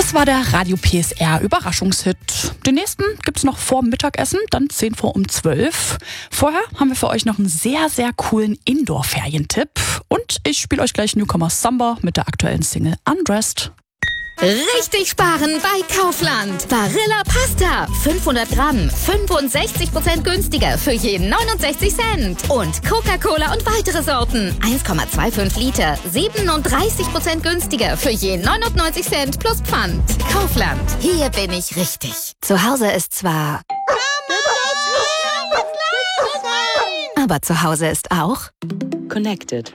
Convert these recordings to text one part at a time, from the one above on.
Das war der Radio PSR Überraschungshit. Den nächsten gibt's noch vor Mittagessen, dann 10 vor um 12. Vorher haben wir für euch noch einen sehr, sehr coolen Indoor-Ferientipp. Und ich spiele euch gleich Newcomer Samba mit der aktuellen Single Undressed. Richtig sparen bei Kaufland. Barilla Pasta. 500 Gramm. 65% günstiger für jeden 69 Cent. Und Coca-Cola und weitere Sorten. 1,25 Liter. 37% günstiger für jeden 99 Cent plus Pfand. Kaufland. Hier bin ich richtig. Zu Hause ist zwar... aber zu Hause ist auch... Connected.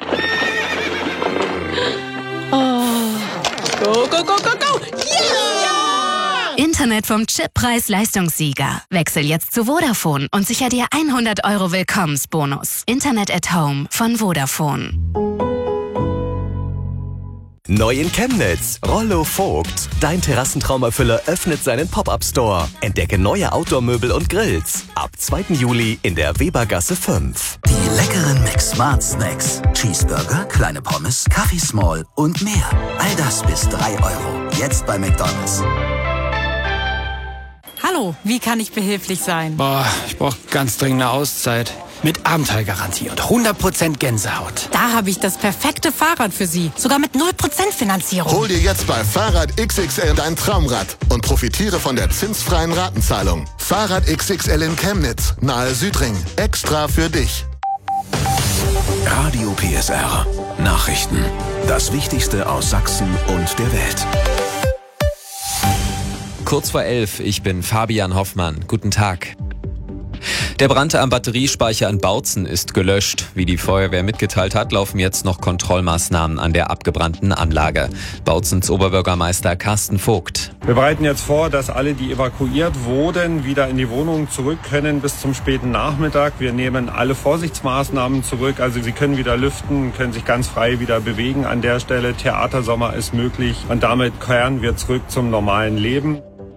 Go, go, go, go, go! Yeah! Internet vom Chippreis Leistungssieger. Wechsel jetzt zu Vodafone und sicher dir 100 € Willkommensbonus. Internet at Home von Vodafone. Neu in Chemnitz. Rollo Vogt. Dein Terrassentraumerfüller öffnet seinen Pop-Up-Store. Entdecke neue Outdoor-Möbel und Grills. Ab 2. Juli in der Webergasse 5. Die leckeren Mix Smart Snacks. Cheeseburger, kleine Pommes, Kaffee Small und mehr. All das bis 3 €. Jetzt bei McDonald's. Hallo, wie kann ich behilflich sein? Ich brauche ganz dringend eine Auszeit. Mit Abenteuergarantie und 100% Gänsehaut. Da habe ich das perfekte Fahrrad für Sie. Sogar mit 0% Finanzierung. Hol dir jetzt bei Fahrrad XXL dein Traumrad und profitiere von der zinsfreien Ratenzahlung. Fahrrad XXL in Chemnitz, nahe Südring. Extra für dich. Radio PSR. Nachrichten. Das Wichtigste aus Sachsen und der Welt. Kurz vor 11, ich bin Fabian Hoffmann. Guten Tag. Der Brand am Batteriespeicher in Bautzen ist gelöscht. Wie die Feuerwehr mitgeteilt hat, laufen jetzt noch Kontrollmaßnahmen an der abgebrannten Anlage. Bautzens Oberbürgermeister Carsten Vogt. Wir bereiten jetzt vor, dass alle, die evakuiert wurden, wieder in die Wohnungen zurück können bis zum späten Nachmittag. Wir nehmen alle Vorsichtsmaßnahmen zurück. Also sie können wieder lüften, können sich ganz frei wieder bewegen an der Stelle. Theatersommer ist möglich und damit kehren wir zurück zum normalen Leben.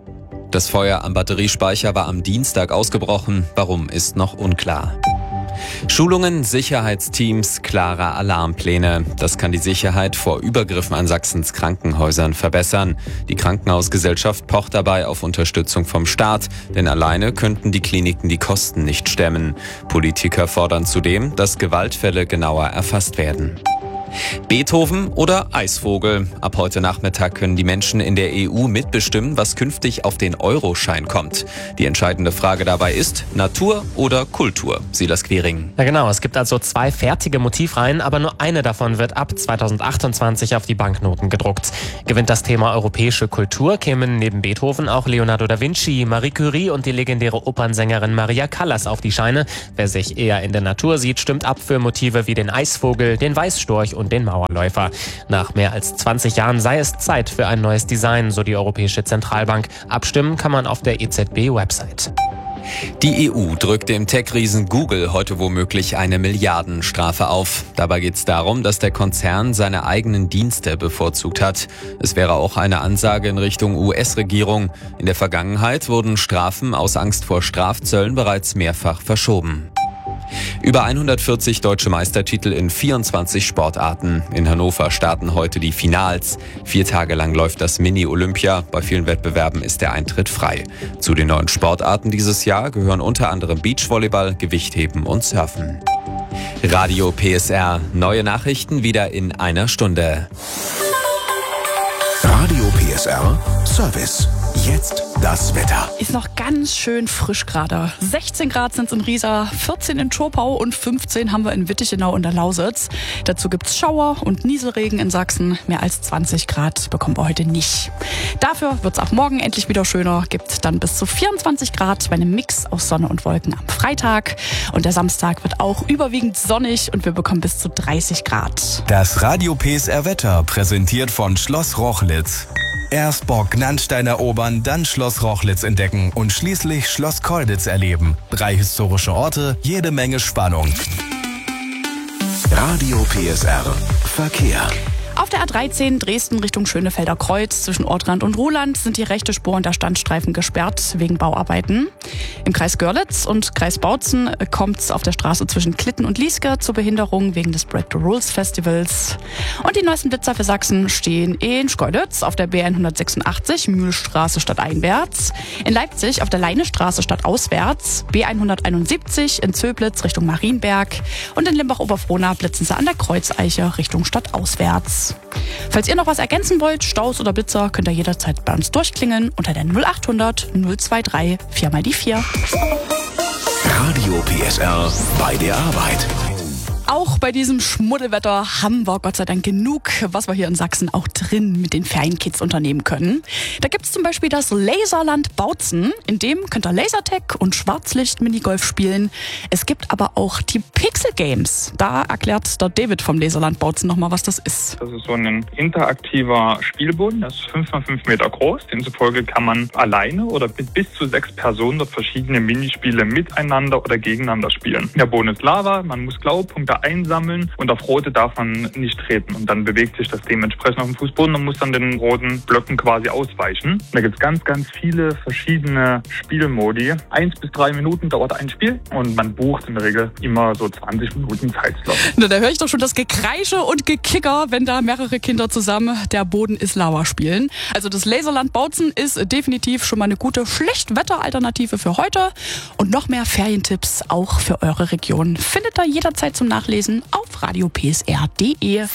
Das Feuer am Batteriespeicher war am Dienstag ausgebrochen. Warum, ist noch unklar. Schulungen, Sicherheitsteams, klare Alarmpläne. Das kann die Sicherheit vor Übergriffen an Sachsens Krankenhäusern verbessern. Die Krankenhausgesellschaft pocht dabei auf Unterstützung vom Staat, denn alleine könnten die Kliniken die Kosten nicht stemmen. Politiker fordern zudem, dass Gewaltfälle genauer erfasst werden. Beethoven oder Eisvogel? Ab heute Nachmittag können die Menschen in der EU mitbestimmen, was künftig auf den Euroschein kommt. Die entscheidende Frage dabei ist, Natur oder Kultur? Silas Quiring. Ja genau, es gibt also 2 fertige Motivreihen, aber nur eine davon wird ab 2028 auf die Banknoten gedruckt. Gewinnt das Thema europäische Kultur, kämen neben Beethoven auch Leonardo da Vinci, Marie Curie und die legendäre Opernsängerin Maria Callas auf die Scheine. Wer sich eher in der Natur sieht, stimmt ab für Motive wie den Eisvogel, den Weißstorch und den Mauerläufer. Nach mehr als 20 Jahren sei es Zeit für ein neues Design, so die Europäische Zentralbank. Abstimmen kann man auf der EZB-Website. Die EU drückt dem Tech-Riesen Google heute womöglich eine Milliardenstrafe auf. Dabei geht es darum, dass der Konzern seine eigenen Dienste bevorzugt hat. Es wäre auch eine Ansage in Richtung US-Regierung. In der Vergangenheit wurden Strafen aus Angst vor Strafzöllen bereits mehrfach verschoben. Über 140 deutsche Meistertitel in 24 Sportarten. In Hannover starten heute die Finals. 4 Tage lang läuft das Mini-Olympia. Bei vielen Wettbewerben ist der Eintritt frei. Zu den neuen Sportarten dieses Jahr gehören unter anderem Beachvolleyball, Gewichtheben und Surfen. Radio PSR. Neue Nachrichten wieder in einer Stunde. Radio PSR Service. Jetzt das Wetter. Ist noch ganz schön frisch gerade. 16 Grad sind es in Riesa, 14 in Schopau und 15 haben wir in Wittichenau und der Lausitz. Dazu gibt's Schauer und Nieselregen in Sachsen. Mehr als 20 Grad bekommen wir heute nicht. Dafür wird's auch morgen endlich wieder schöner. Gibt dann bis zu 24 Grad bei einem Mix aus Sonne und Wolken am Freitag. Und der Samstag wird auch überwiegend sonnig und wir bekommen bis zu 30 Grad. Das Radio PSR Wetter präsentiert von Schloss Rochlitz. Erst Burg Gnannstein erobern, dann Schloss Rochlitz entdecken und schließlich Schloss Colditz erleben. 3 historische Orte, jede Menge Spannung. Radio PSR Verkehr. Auf der A13 Dresden Richtung Schönefelder Kreuz zwischen Ortrand und Ruhland sind die rechte Spur und der Standstreifen gesperrt wegen Bauarbeiten. Im Kreis Görlitz und Kreis Bautzen kommt es auf der Straße zwischen Klitten und Lieske zur Behinderung wegen des Break the Rules Festivals. Und die neuesten Blitzer für Sachsen stehen in Schkeuditz auf der B186 Mühlstraße stadteinwärts, in Leipzig auf der Leinestraße stadtauswärts, B171 in Zöblitz Richtung Marienberg und in Limbach-Oberfrohna blitzen sie an der Kreuzeiche Richtung stadtauswärts. Falls ihr noch was ergänzen wollt, Staus oder Blitzer, könnt ihr jederzeit bei uns durchklingeln unter der 0800 023 4x4. Radio PSR bei der Arbeit. Auch bei diesem Schmuddelwetter haben wir Gott sei Dank genug, was wir hier in Sachsen auch drin mit den Ferienkids unternehmen können. Da gibt es zum Beispiel das Laserland Bautzen. In dem könnt ihr Lasertag und Schwarzlicht-Minigolf spielen. Es gibt aber auch die Pixel Games. Da erklärt der David vom Laserland Bautzen nochmal, was das ist. Das ist so ein interaktiver Spielboden, das ist 5x5 Meter groß. Demzufolge kann man alleine oder mit bis zu 6 Personen dort verschiedene Minispiele miteinander oder gegeneinander spielen. Der Boden ist Lava, man muss Glaupunkte einsammeln und auf rote darf man nicht treten. Und dann bewegt sich das dementsprechend auf dem Fußboden und muss dann den roten Blöcken quasi ausweichen. Da gibt es ganz, ganz viele verschiedene Spielmodi. 1 bis 3 Minuten dauert ein Spiel und man bucht in der Regel immer so 20 Minuten Zeitslot. Na, da höre ich doch schon das Gekreische und Gekicker, wenn da mehrere Kinder zusammen Der Boden ist Lava spielen. Also das Laserland Bautzen ist definitiv schon mal eine gute Schlechtwetter-Alternative für heute. Und noch mehr Ferientipps auch für eure Region findet ihr jederzeit zum Nachlesen auf radiopsr.de.